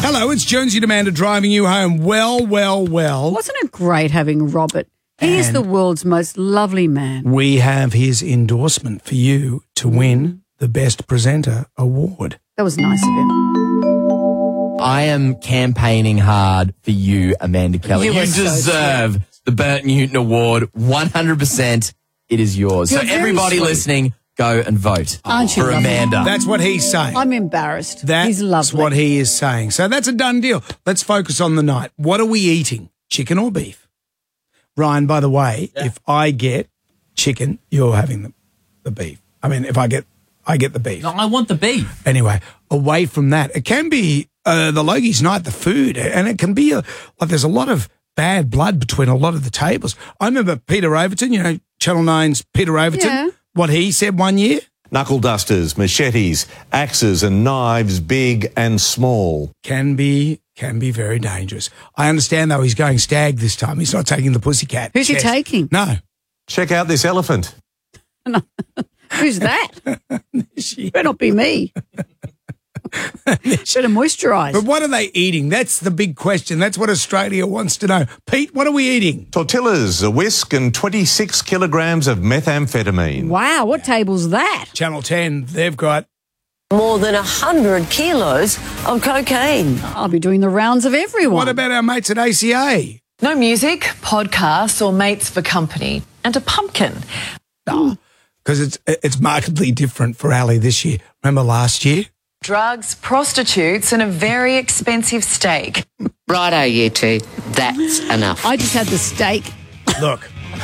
Hello, it's Jonesy and Amanda driving you home. Well. Wasn't it great having Robert? He is the world's most lovely man. We have his endorsement for you to win the Best Presenter award. That was nice of him. I am campaigning hard for you, Amanda Kelly. You You are so deserve the Bert Newton Award. 100% it is yours. You're so very everybody sweet. listening, go and vote Aren't you for lovely? Amanda. That's what he's saying. I'm embarrassed. That's He's lovely. what he is saying. So that's a done deal. Let's focus on the night. What are we eating? Chicken or beef? Ryan, by the way, if I get chicken, you're having the beef. I mean, if I get the beef. No, I want the beef. Anyway, away from that, it can be the Logie's night, the food, and it can be like there's a lot of bad blood between a lot of the tables. I remember Peter Overton, Channel 9's Peter Overton, Yeah. what he said one year. Knuckle dusters, machetes, axes and knives, big and small. Can be very dangerous. I understand, though, he's going stag this time. He's not taking the pussycat. Who's he taking? No. Check out this elephant. Who's that? Better not be me. Better moisturise. But what are they eating? That's the big question. That's what Australia wants to know. Pete, what are we eating? Tortillas, a whisk and 26 kilograms of methamphetamine. Wow, what table's that? Channel 10, they've got More than 100 kilos of cocaine. I'll be doing the rounds of everyone. What about our mates at ACA? No music, podcasts, or mates for company. And a pumpkin. Because it's markedly different for Ali this year. Remember last year? Drugs, prostitutes, and a very expensive steak. Righto, you two. That's enough. I just had the steak. Look.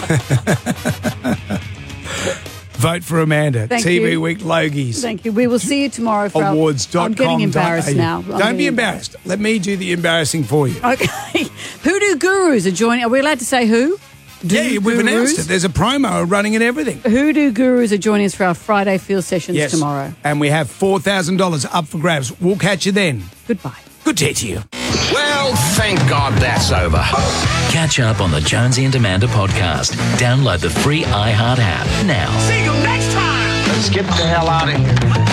Vote for Amanda. Thank TV you. Week Logies. Thank you. We will see you tomorrow for Awards.com. I'm getting embarrassed now. Don't be embarrassed. Let me do the embarrassing for you. Okay. Hoodoo Gurus are joining. Are we allowed to say who? Yeah, we've announced it. There's a promo running and everything. Hoodoo Gurus are joining us for our Friday field sessions tomorrow. And we have $4,000 up for grabs. We'll catch you then. Goodbye. Good day to you. Well, thank God that's over. Catch up on the Jonesy and Amanda podcast. Download the free iHeart app now. See you next time. Let's get the hell out of here.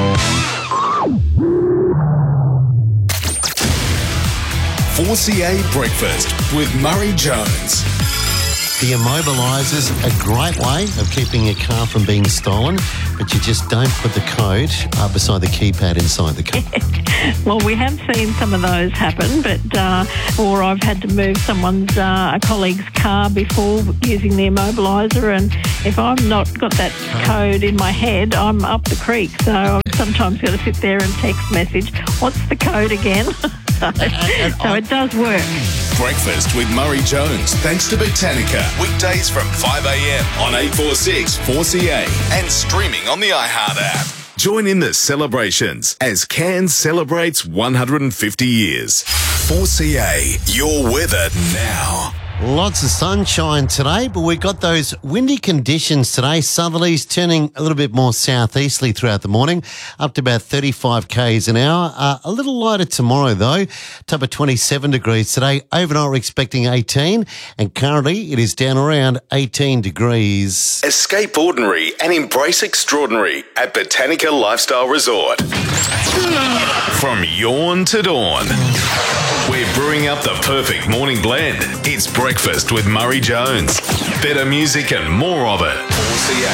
4CA Breakfast with Murray Jones. The immobiliser's a great way of keeping your car from being stolen, but you just don't put the code beside the keypad inside the car. Well, we have seen some of those happen, but or I've had to move someone's a colleague's car before using the immobiliser, and if I've not got that code in my head, I'm up the creek. So I've sometimes got to sit there and text message, what's the code again? So it does work. Breakfast with Murray Jones, thanks to Botanica. Weekdays from 5 a.m. on 846 4CA and streaming on the iHeart app. Join in the celebrations as Cairns celebrates 150 years. 4CA, your weather now. Lots of sunshine today, but we got those windy conditions today. Southerlies turning a little bit more southeasterly throughout the morning, up to about 35 k's an hour. A little lighter tomorrow, though. Top of 27 degrees today. Overnight, we're expecting 18, and currently it is down around 18 degrees. Escape ordinary and embrace extraordinary at Botanica Lifestyle Resort. From yawn to dawn, we're brewing up the perfect morning blend. It's Breakfast with Murray Jones. Better music and more of it. 4CA.